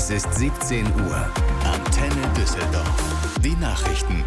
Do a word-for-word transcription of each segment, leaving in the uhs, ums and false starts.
Es ist siebzehn Uhr. Antenne Düsseldorf. Die Nachrichten.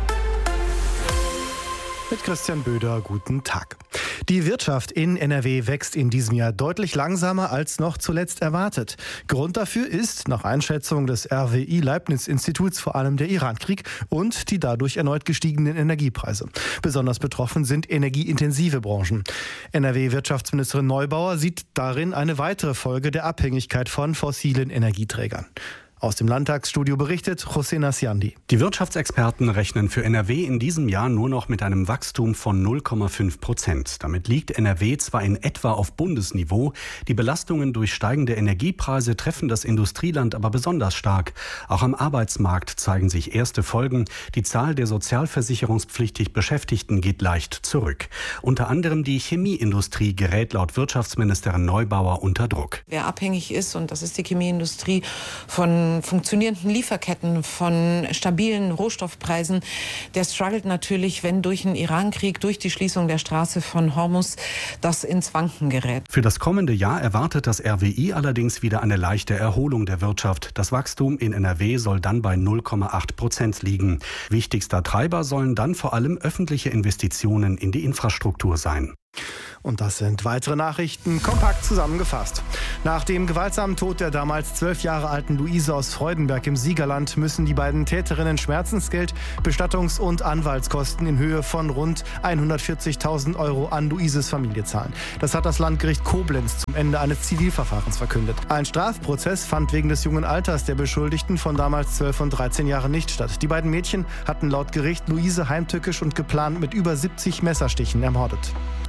Mit Christian Böder, guten Tag. Die Wirtschaft in N R W wächst in diesem Jahr deutlich langsamer als noch zuletzt erwartet. Grund dafür ist, nach Einschätzung des R W I-Leibniz-Instituts, vor allem der Irankrieg und die dadurch erneut gestiegenen Energiepreise. Besonders betroffen sind energieintensive Branchen. N R W-Wirtschaftsministerin Neubauer sieht darin eine weitere Folge der Abhängigkeit von fossilen Energieträgern. Aus dem Landtagsstudio berichtet José Nasiandi. Die Wirtschaftsexperten rechnen für N R W in diesem Jahr nur noch mit einem Wachstum von null Komma fünf Prozent. Damit liegt N R W zwar in etwa auf Bundesniveau, die Belastungen durch steigende Energiepreise treffen das Industrieland aber besonders stark. Auch am Arbeitsmarkt zeigen sich erste Folgen. Die Zahl der sozialversicherungspflichtig Beschäftigten geht leicht zurück. Unter anderem die Chemieindustrie gerät laut Wirtschaftsministerin Neubauer unter Druck. Wer abhängig ist, und das ist die Chemieindustrie, von funktionierenden Lieferketten, von stabilen Rohstoffpreisen, der struggelt natürlich, wenn durch den Irankrieg, durch die Schließung der Straße von Hormuz, das ins Wanken gerät. Für das kommende Jahr erwartet das R W I allerdings wieder eine leichte Erholung der Wirtschaft. Das Wachstum in N R W soll dann bei null Komma acht Prozent liegen. Wichtigster Treiber sollen dann vor allem öffentliche Investitionen in die Infrastruktur sein. Und das sind weitere Nachrichten, kompakt zusammengefasst. Nach dem gewaltsamen Tod der damals zwölf Jahre alten Luise aus Freudenberg im Siegerland müssen die beiden Täterinnen Schmerzensgeld, Bestattungs- und Anwaltskosten in Höhe von rund hundertvierzigtausend Euro an Luises Familie zahlen. Das hat das Landgericht Koblenz zum Ende eines Zivilverfahrens verkündet. Ein Strafprozess fand wegen des jungen Alters der Beschuldigten von damals zwölf und dreizehn Jahren nicht statt. Die beiden Mädchen hatten laut Gericht Luise heimtückisch und geplant mit über siebzig Messerstichen ermordet.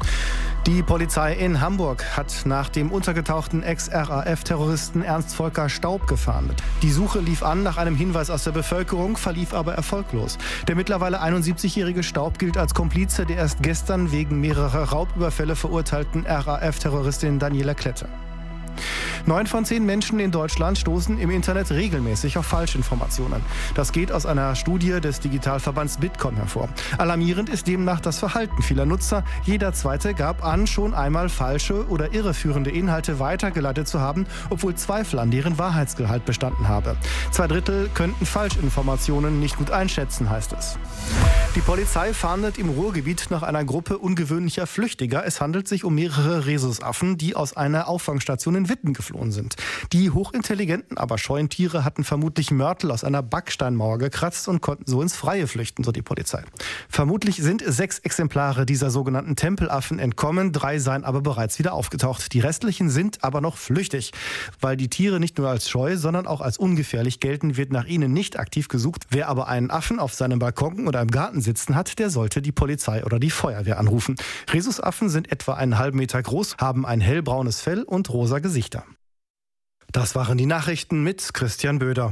Die Polizei in Hamburg hat nach dem untergetauchten Ex-R A F-Terroristen Ernst Volker Staub gefahndet. Die Suche lief an nach einem Hinweis aus der Bevölkerung, verlief aber erfolglos. Der mittlerweile einundsiebzigjährige Staub gilt als Komplize der erst gestern wegen mehrerer Raubüberfälle verurteilten R A F-Terroristin Daniela Klette. Neun von zehn Menschen in Deutschland stoßen im Internet regelmäßig auf Falschinformationen. Das geht aus einer Studie des Digitalverbands Bitkom hervor. Alarmierend ist demnach das Verhalten vieler Nutzer. Jeder Zweite gab an, schon einmal falsche oder irreführende Inhalte weitergeleitet zu haben, obwohl Zweifel an deren Wahrheitsgehalt bestanden habe. Zwei Drittel könnten Falschinformationen nicht gut einschätzen, heißt es. Die Polizei fahndet im Ruhrgebiet nach einer Gruppe ungewöhnlicher Flüchtiger. Es handelt sich um mehrere Rhesusaffen, die aus einer Auffangstation in Witten geflohen sind. Die hochintelligenten, aber scheuen Tiere hatten vermutlich Mörtel aus einer Backsteinmauer gekratzt und konnten so ins Freie flüchten, so die Polizei. Vermutlich sind sechs Exemplare dieser sogenannten Tempelaffen entkommen, drei seien aber bereits wieder aufgetaucht. Die restlichen sind aber noch flüchtig. Weil die Tiere nicht nur als scheu, sondern auch als ungefährlich gelten, wird nach ihnen nicht aktiv gesucht. Wer aber einen Affen auf seinem Balkon oder im Garten sitzen hat, der sollte die Polizei oder die Feuerwehr anrufen. Rhesusaffen sind etwa einen halben Meter groß, haben ein hellbraunes Fell und rosa Gesichter. Das waren die Nachrichten mit Christian Böder.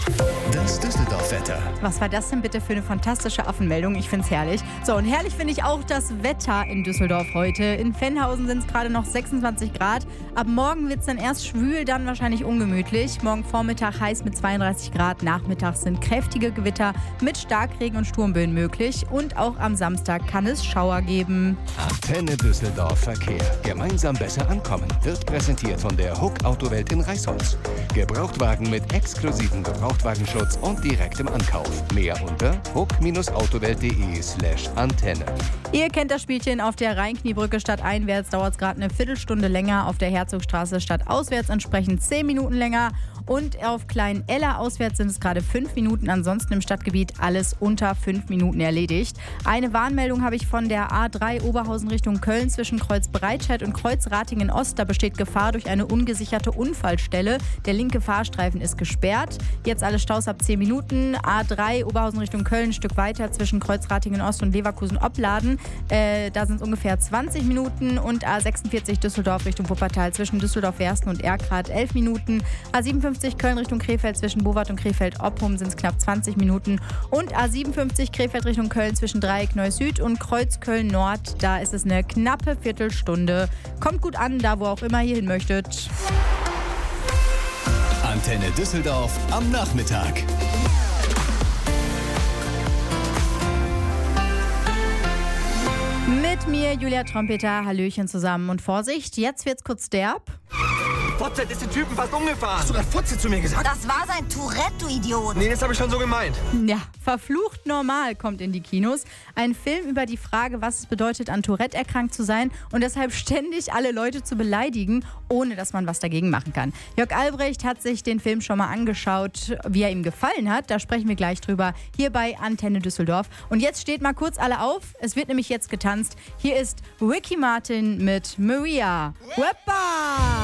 Das Düsseldorf-Wetter. Was war das denn bitte für eine fantastische Affenmeldung? Ich find's herrlich. So, und herrlich finde ich auch das Wetter in Düsseldorf heute. In Fennhausen sind es gerade noch sechsundzwanzig Grad. Ab morgen wird es dann erst schwül, dann wahrscheinlich ungemütlich. Morgen Vormittag heiß mit zweiunddreißig Grad. Nachmittags sind kräftige Gewitter mit Starkregen und Sturmböen möglich. Und auch am Samstag kann es Schauer geben. Antenne Düsseldorf Verkehr. Gemeinsam besser ankommen. Wird präsentiert von der Huck Autowelt in Reisholz. Gebrauchtwagen mit exklusivem Gebrauchtwagenschutz und direktem Ankauf. Mehr unter huck-autowelt.de slash Antenne. Ihr kennt das Spielchen. Auf der Rheinkniebrücke statt einwärts dauert es gerade eine Viertelstunde länger. Auf der Herzogstraße statt auswärts entsprechend zehn Minuten länger. Und auf Klein-Eller auswärts sind es gerade fünf Minuten. Ansonsten im Stadtgebiet alles unter fünf Minuten erledigt. Eine Warnmeldung habe ich von der A drei Oberhausen Richtung Köln zwischen Kreuz Breitscheid und Kreuz Ratingen Ost. Da besteht Gefahr durch eine ungesicherte Unfallstelle. Der linke Fahrstreifen ist gesperrt. Jetzt alle Staus ab zehn Minuten. A drei Oberhausen Richtung Köln, ein Stück weiter zwischen Kreuz Ratingen Ost und Leverkusen Opladen. Äh, da sind es ungefähr zwanzig Minuten. Und A sechsundvierzig Düsseldorf Richtung Wuppertal zwischen Düsseldorf-Wersten und Erkrath elf Minuten. A siebenundfünfzig Köln Richtung Krefeld zwischen Bowart und Krefeld-Oppum sind es knapp zwanzig Minuten. Und A siebenundfünfzig Krefeld Richtung Köln zwischen Dreieck Neuss-Süd und Kreuz Köln-Nord. Da ist es eine knappe Viertelstunde. Kommt gut an, da wo auch immer ihr hin möchtet. Antenne Düsseldorf am Nachmittag. Mit mir Julia Trompeter, Hallöchen zusammen und Vorsicht, jetzt wird's kurz derb. Fotze ist den Typen fast umgefahren. Hast du gerade Fotze zu mir gesagt? Das war sein Tourette, du Idiot. Nee, das habe ich schon so gemeint. Ja, Verflucht normal kommt in die Kinos. Ein Film über die Frage, was es bedeutet, an Tourette erkrankt zu sein und deshalb ständig alle Leute zu beleidigen, ohne dass man was dagegen machen kann. Jörg Albrecht hat sich den Film schon mal angeschaut, wie er ihm gefallen hat. Da sprechen wir gleich drüber, hier bei Antenne Düsseldorf. Und jetzt steht mal kurz alle auf. Es wird nämlich jetzt getanzt. Hier ist Ricky Martin mit Maria. Weppa!